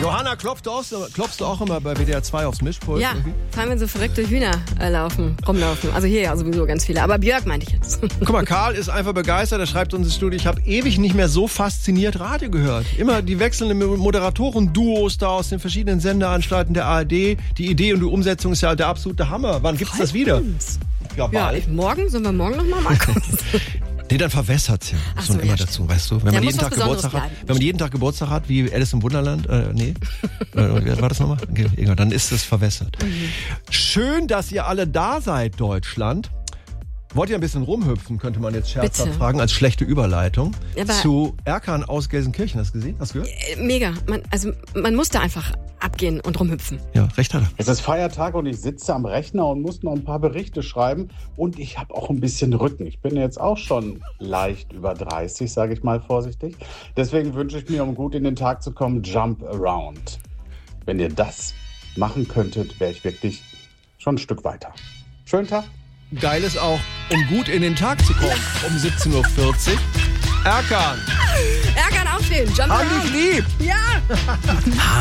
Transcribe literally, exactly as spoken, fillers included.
Johanna, klopfst du, auch, klopfst du auch immer bei W D R zwei aufs Mischpult? Ja, irgendwie? vor allem wenn so verrückte Hühner äh, laufen, rumlaufen. Also hier ja sowieso ganz viele. Aber Björk meinte ich jetzt. Guck mal, Karl ist einfach begeistert. Er schreibt uns ins Studio, ich habe ewig nicht mehr so fasziniert Radio gehört. Immer die wechselnden Moderatoren-Duos da aus den verschiedenen Sendeanstalten der A R D. Die Idee und die Umsetzung ist ja der absolute Hammer. Wann gibt's das wieder? Ja, ja ich, morgen, sollen wir morgen nochmal machen? Nee, dann verwässert's ja. Muss so, man immer ja, dazu, weißt du? Wenn ja, man jeden Tag Geburtstag hat, wenn man jeden Tag Geburtstag hat, wie Alice im Wunderland, äh, nee, äh, war das nochmal? Okay, dann ist es verwässert. Mhm. Schön, dass ihr alle da seid, Deutschland. Wollt ihr ein bisschen rumhüpfen, könnte man jetzt scherzhaft Bitte. fragen, als schlechte Überleitung. Ja, zu Erkan aus Gelsenkirchen. Hast du gesehen? Hast du gehört? Äh, mega. Man, also man musste einfach abgehen und rumhüpfen. Ja, recht hat er. Es ist Feiertag und ich sitze am Rechner und muss noch ein paar Berichte schreiben. Und ich habe auch ein bisschen Rücken. Ich bin jetzt auch schon leicht über dreißig, sage ich mal vorsichtig. Deswegen wünsche ich mir, um gut in den Tag zu kommen, Jump Around. Wenn ihr das machen könntet, wäre ich wirklich schon ein Stück weiter. Schönen Tag. Geil ist auch, um gut in den Tag zu kommen, um siebzehn Uhr vierzig. Erkan. Erkan aufstehen, Jump Hab Around. dich lieb. Ja.